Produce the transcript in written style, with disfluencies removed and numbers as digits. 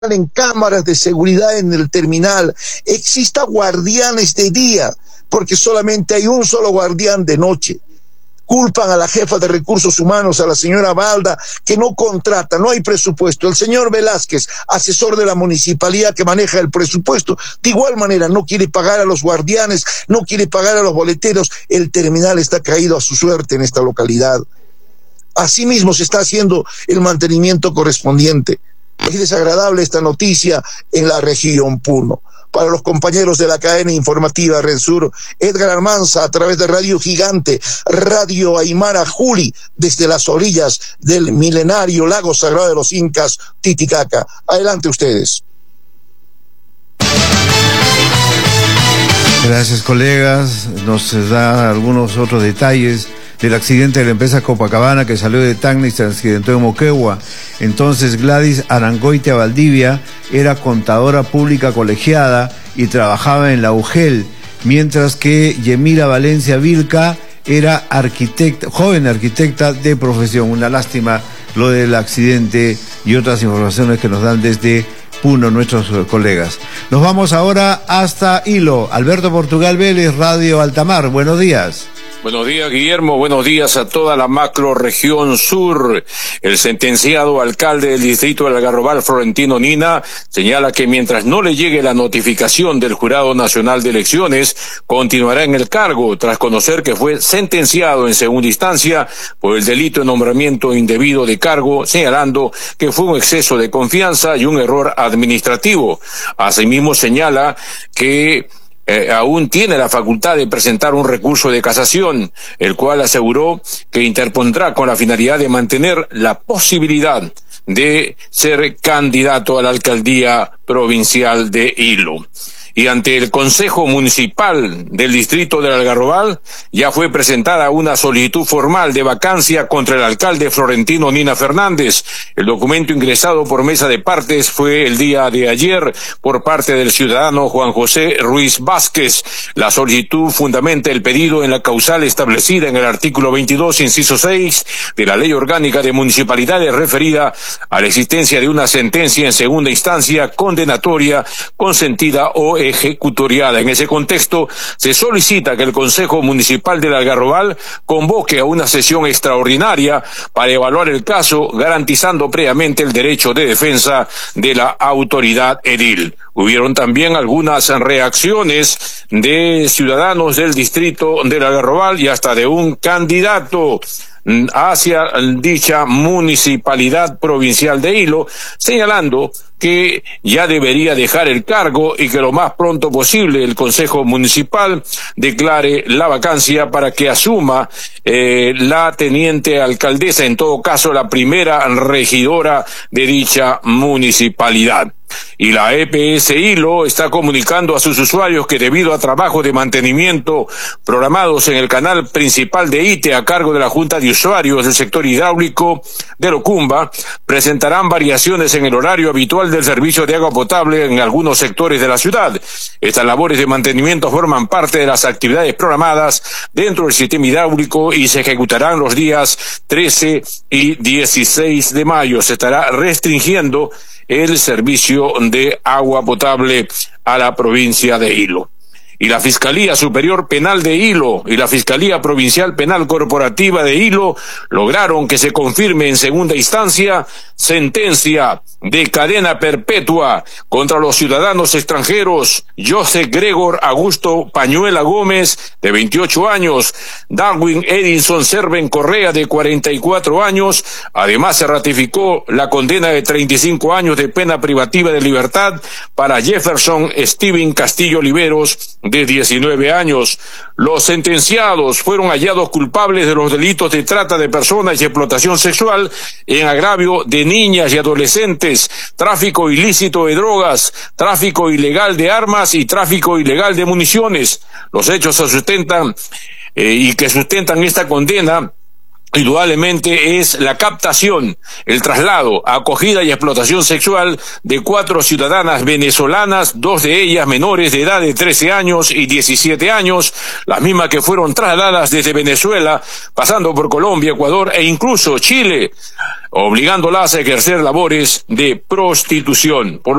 en cámaras de seguridad en el terminal, exista guardianes de día, porque solamente hay un solo guardián de noche. Culpan a la jefa de recursos humanos, a la señora Balda, que no contrata, no hay presupuesto. El señor Velázquez, asesor de la municipalidad que maneja el presupuesto, de igual manera no quiere pagar a los guardianes, no quiere pagar a los boleteros. El terminal está caído a su suerte en esta localidad. Asimismo se está haciendo el mantenimiento correspondiente. Es desagradable esta noticia en la región Puno. Para los compañeros de la cadena informativa Red Sur, Edgar Almanza a través de Radio Gigante, Radio Aymara Juli, desde las orillas del milenario lago sagrado de los Incas, Titicaca. Adelante ustedes. Gracias, colegas. Nos da algunos otros detalles del accidente de la empresa Copacabana que salió de Tacna y se accidentó en Moquegua. Entonces Gladys Arangoitia Valdivia era contadora pública colegiada y trabajaba en la UGEL, mientras que Yemira Valencia Vilca era arquitecta, joven arquitecta de profesión. Una lástima lo del accidente y otras informaciones que nos dan desde Puno nuestros colegas. Nos vamos ahora hasta Hilo. Alberto Portugal Vélez, Radio Altamar. Buenos días. Buenos días, Guillermo. Buenos días a toda la macrorregión sur. El sentenciado alcalde del distrito del Algarrobal, Florentino Nina, señala que mientras no le llegue la notificación del Jurado Nacional de Elecciones, continuará en el cargo, tras conocer que fue sentenciado en segunda instancia por el delito de nombramiento indebido de cargo, señalando que fue un exceso de confianza y un error administrativo. Asimismo, señala que aún tiene la facultad de presentar un recurso de casación, el cual aseguró que interpondrá con la finalidad de mantener la posibilidad de ser candidato a la alcaldía provincial de Hilo. Y ante el Consejo Municipal del Distrito del Algarrobal ya fue presentada una solicitud formal de vacancia contra el alcalde Florentino Nina Fernández. El documento ingresado por mesa de partes fue el día de ayer por parte del ciudadano Juan José Ruiz Vázquez. La solicitud fundamenta el pedido en la causal establecida en el artículo 22, inciso 6 de la Ley Orgánica de Municipalidades, referida a la existencia de una sentencia en segunda instancia condenatoria consentida o ejecutoriada. En ese contexto, se solicita que el Consejo Municipal del Algarrobal convoque a una sesión extraordinaria para evaluar el caso, garantizando previamente el derecho de defensa de la autoridad edil. Hubieron también algunas reacciones de ciudadanos del distrito del Algarrobal y hasta de un candidato hacia dicha municipalidad provincial de Hilo, señalando que ya debería dejar el cargo y que lo más pronto posible el Consejo Municipal declare la vacancia para que asuma la teniente alcaldesa, en todo caso la primera regidora de dicha municipalidad. Y la EPS Hilo está comunicando a sus usuarios que debido a trabajos de mantenimiento programados en el canal principal de ITE a cargo de la Junta de Usuarios del sector hidráulico de Locumba, presentarán variaciones en el horario habitual del servicio de agua potable en algunos sectores de la ciudad. Estas labores de mantenimiento forman parte de las actividades programadas dentro del sistema hidráulico y se ejecutarán los días 13 y 16 de mayo. Se estará restringiendo el servicio de agua potable a la provincia de Hilo. Y la Fiscalía Superior Penal de Hilo y la Fiscalía Provincial Penal Corporativa de Hilo lograron que se confirme en segunda instancia sentencia de cadena perpetua contra los ciudadanos extranjeros José Gregor Augusto Pañuela Gómez, de 28 años, Darwin Edinson Serven Correa, de 44 años. Además, se ratificó la condena de 35 años de pena privativa de libertad para Jefferson Steven Castillo Oliveros, de 19 años. Los sentenciados fueron hallados culpables de los delitos de trata de personas y explotación sexual en agravio de niñas y adolescentes, tráfico ilícito de drogas, tráfico ilegal de armas y tráfico ilegal de municiones. Los hechos se sustentan y que sustentan esta condena indudablemente es la captación, el traslado, acogida y explotación sexual de 4 ciudadanas venezolanas, 2 de ellas menores de edad de 13 años y 17 años, las mismas que fueron trasladadas desde Venezuela, pasando por Colombia, Ecuador e incluso Chile, obligándolas a ejercer labores de prostitución.